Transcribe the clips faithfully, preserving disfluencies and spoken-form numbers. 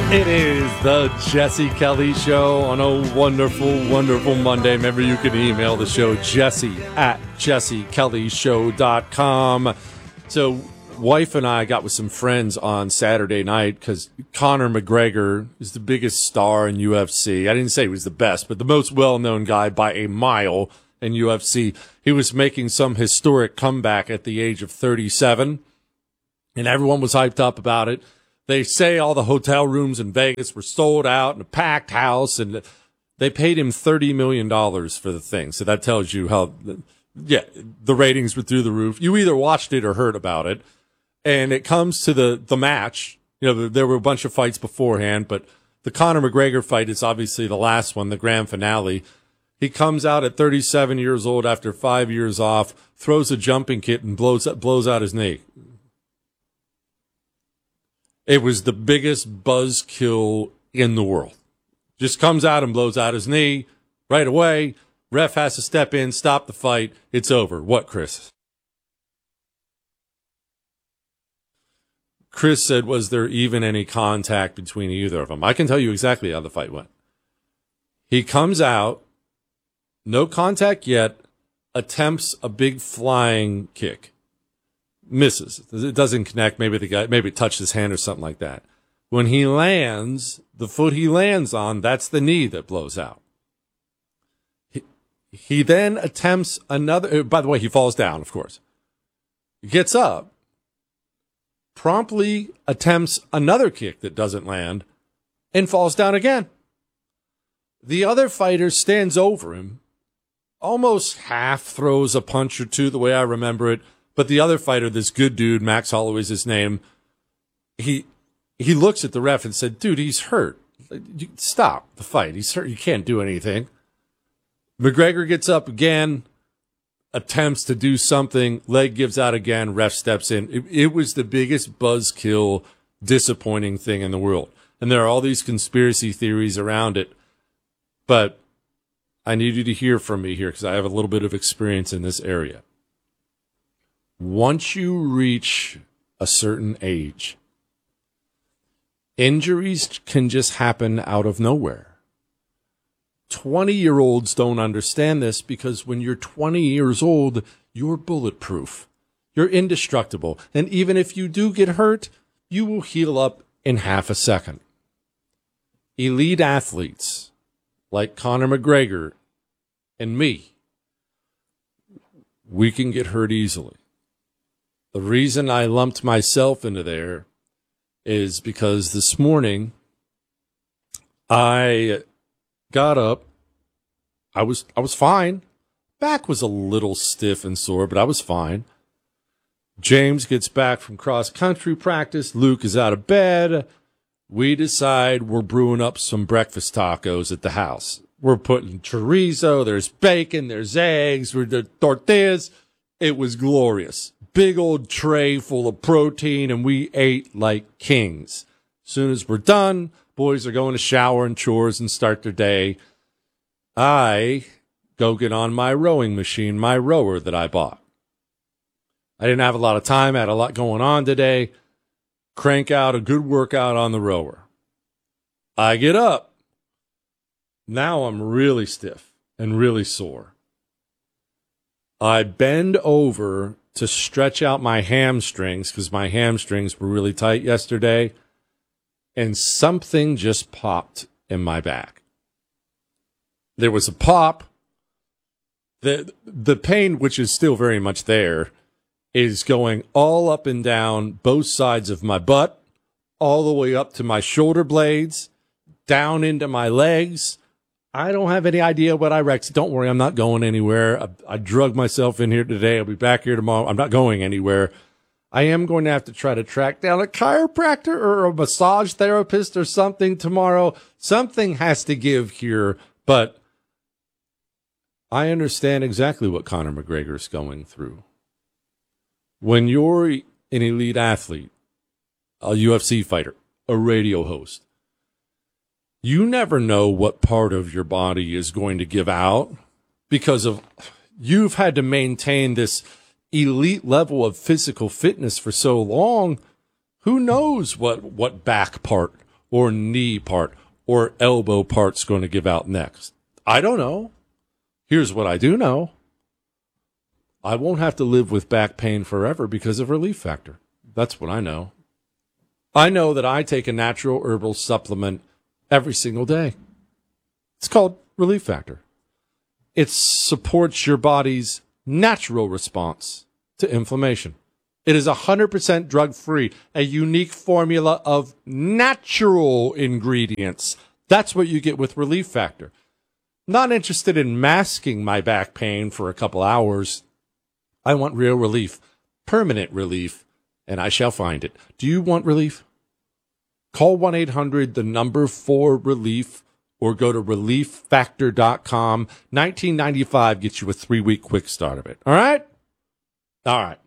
It is the Jesse Kelly Show on a wonderful, wonderful Monday. Remember, you can email the show, Jesse at jesse kelly show dot com. So, wife and I got with some friends on Saturday night because Conor McGregor is the biggest star in U F C. I didn't say he was the best, but the most well-known guy by a mile in U F C. He was making some historic comeback at the age of thirty-seven, and everyone was hyped up about it. They say all the hotel rooms in Vegas were sold out in a packed house, and they paid him thirty million dollars for the thing. So that tells you how, yeah, the ratings were through the roof. You either watched it or heard about it. And it comes to the, the match. You know, there were a bunch of fights beforehand, but the Conor McGregor fight is obviously the last one, the grand finale. He comes out at thirty-seven years old after five years off, throws a jumping kick, and blows, blows out his knee. It was the biggest buzzkill in the world. Just comes out and blows out his knee right away. Ref has to step in, stop the fight. It's over. What, Chris? Chris said, was there even any contact between either of them? I can tell you exactly how the fight went. He comes out, no contact yet, attempts a big flying kick. Misses. It doesn't connect. Maybe the guy, maybe it touched his hand or something like that. When he lands, the foot he lands on, that's the knee that blows out. He, he then attempts another, by the way, he falls down, of course. He gets up, promptly attempts another kick that doesn't land, and falls down again. The other fighter stands over him, almost half throws a punch or two, the way I remember it. But the other fighter, this good dude, Max Holloway's his name, he he looks at the ref and said, dude, he's hurt. Stop the fight. He's hurt. You can't do anything. McGregor gets up again, attempts to do something, leg gives out again, ref steps in. It, it was the biggest buzzkill, disappointing thing in the world. And there are all these conspiracy theories around it. But I need you to hear from me here because I have a little bit of experience in this area. Once you reach a certain age, injuries can just happen out of nowhere. twenty-year-olds don't understand this because when you're twenty years old, you're bulletproof. You're indestructible. And even if you do get hurt, you will heal up in half a second. Elite athletes like Conor McGregor and me, we can get hurt easily. The reason I lumped myself into there is because this morning I got up. I was I was fine. Back was a little stiff and sore, but I was fine. James gets back from cross-country practice. Luke is out of bed. We decide we're brewing up some breakfast tacos at the house. We're putting chorizo, there's bacon, there's eggs, we're the tortillas. It was glorious. Big old tray full of protein, and we ate like kings. As soon as we're done, boys are going to shower and chores and start their day. I go get on my rowing machine, my rower that I bought. I didn't have a lot of time. I had a lot going on today. Crank out a good workout on the rower. I get up. Now I'm really stiff and really sore. I bend over to stretch out my hamstrings because my hamstrings were really tight yesterday, and something just popped in my back. There was a pop. The, the pain, which is still very much there, is going all up and down both sides of my butt, all the way up to my shoulder blades, down into my legs. I don't have any idea what I wrecked. Don't worry, I'm not going anywhere. I, I drug myself in here today. I'll be back here tomorrow. I'm not going anywhere. I am going to have to try to track down a chiropractor or a massage therapist or something tomorrow. Something has to give here, but I understand exactly what Conor McGregor is going through. When you're an elite athlete, a U F C fighter, a radio host, you never know what part of your body is going to give out because of you've had to maintain this elite level of physical fitness for so long. Who knows what, what back part or knee part or elbow part's going to give out next? I don't know. Here's what I do know. I won't have to live with back pain forever because of Relief Factor. That's what I know. I know that I take a natural herbal supplement every single day. It's called Relief Factor. It supports your body's natural response to inflammation. It is one hundred percent drug-free, a unique formula of natural ingredients. That's what you get with Relief Factor. Not interested in masking my back pain for a couple hours. I want real relief, permanent relief, and I shall find it. Do you want relief? Call one eight hundred, the number four relief, or go to relief factor dot com. nineteen ninety-five gets you a three-week quick start of it. All right? All right.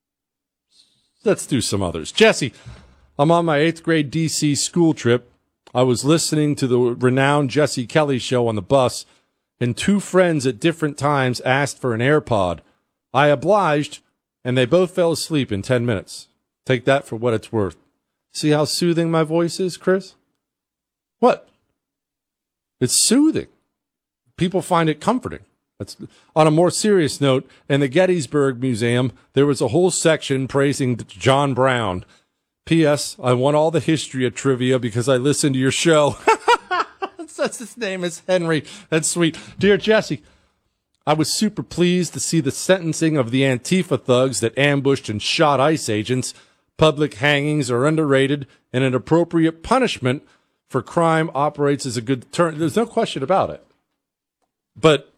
Let's do some others. Jesse, I'm on my eighth grade D C school trip. I was listening to the renowned Jesse Kelly show on the bus, and two friends at different times asked for an AirPod. I obliged, and they both fell asleep in ten minutes. Take that for what it's worth. See how soothing my voice is, Chris? What? It's soothing. People find it comforting. That's, on a more serious note, in the Gettysburg Museum, there was a whole section praising John Brown. P S. I want all the history of trivia because I listened to your show. That's his name is Henry. That's sweet. Dear Jesse, I was super pleased to see the sentencing of the Antifa thugs that ambushed and shot ICE agents. Public hangings are underrated, and an appropriate punishment for crime operates as a good deterrent. There's no question about it. But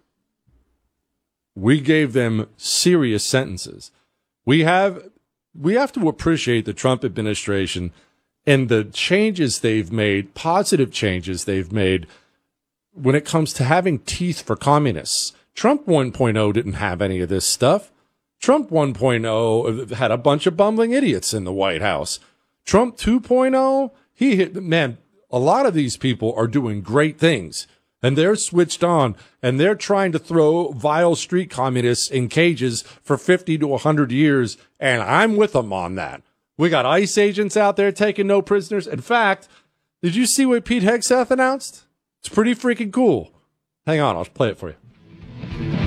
we gave them serious sentences. We have we have to appreciate the Trump administration and the changes they've made, positive changes they've made when it comes to having teeth for communists. Trump one point oh didn't have any of this stuff. Trump one point oh had a bunch of bumbling idiots in the White House. Trump two point oh, he hit, man, a lot of these people are doing great things, and they're switched on, and they're trying to throw vile street communists in cages for fifty to one hundred years, and I'm with them on that. We got ICE agents out there taking no prisoners. In fact, did you see what Pete Hegseth announced? It's pretty freaking cool. Hang on, I'll play it for you.